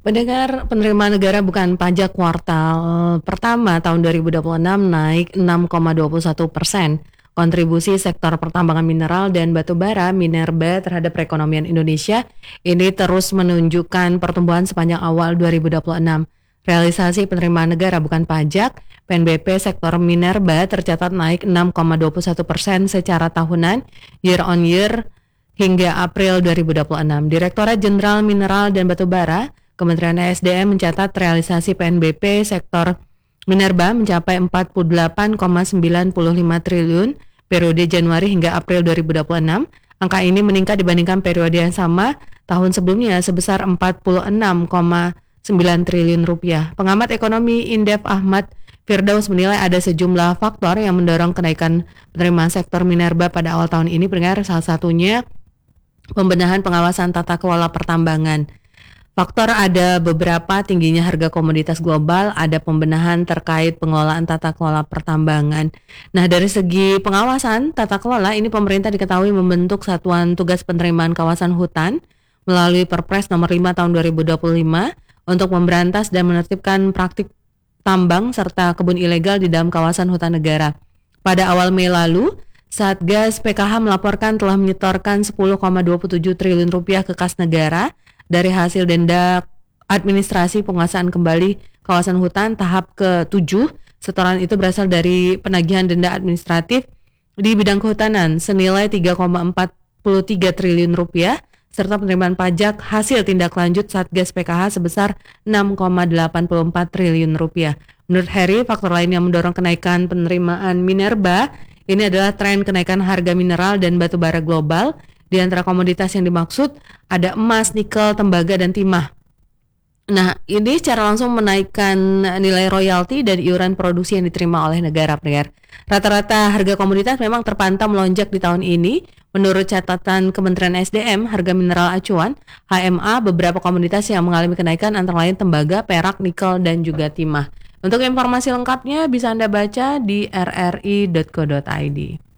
Pendengar, penerimaan negara bukan pajak kuartal pertama tahun 2026 naik 6,21%. Kontribusi sektor pertambangan mineral dan batu bara Minerba terhadap perekonomian Indonesia ini terus menunjukkan pertumbuhan sepanjang awal 2026. Realisasi penerimaan negara bukan pajak, PNBP sektor Minerba tercatat naik 6,21% secara tahunan year on year hingga April 2026. Direktorat Jenderal Mineral dan Batu Bara Kementerian ESDM mencatat realisasi PNBP sektor Minerba mencapai 48,95 triliun periode Januari hingga April 2026. Angka ini meningkat dibandingkan periode yang sama tahun sebelumnya sebesar 46,9 triliun rupiah. Pengamat ekonomi Indef Ahmad Firdaus menilai ada sejumlah faktor yang mendorong kenaikan penerimaan sektor Minerba pada awal tahun ini. Pendengar, salah satunya pembenahan pengawasan tata kelola pertambangan. Faktor ada beberapa, tingginya harga komoditas global, ada pembenahan terkait pengelolaan tata kelola pertambangan. Nah, dari segi pengawasan tata kelola ini pemerintah diketahui membentuk Satuan Tugas Penerimaan Kawasan Hutan melalui Perpres nomor 5 tahun 2025 untuk memberantas dan menertibkan praktik tambang serta kebun ilegal di dalam kawasan hutan negara. Pada awal Mei lalu, Satgas PKH melaporkan telah menyetorkan 10,27 triliun rupiah ke kas negara dari hasil denda administrasi penguasaan kembali kawasan hutan tahap ke-7. Setoran itu berasal dari penagihan denda administratif di bidang kehutanan senilai 3,43 triliun rupiah serta penerimaan pajak hasil tindak lanjut Satgas PKH sebesar 6,84 triliun rupiah. Menurut Heri, faktor lain yang mendorong kenaikan penerimaan Minerba ini adalah tren kenaikan harga mineral dan batu bara global. Di antara komoditas yang dimaksud ada emas, nikel, tembaga, dan timah. Nah, ini secara langsung menaikkan nilai royalti dan iuran produksi yang diterima oleh negara. Rata-rata harga komoditas memang terpantau melonjak di tahun ini. Menurut catatan Kementerian SDM, harga mineral acuan HMA beberapa komoditas yang mengalami kenaikan antara lain tembaga, perak, nikel, dan juga timah. Untuk informasi lengkapnya bisa Anda baca di rri.co.id.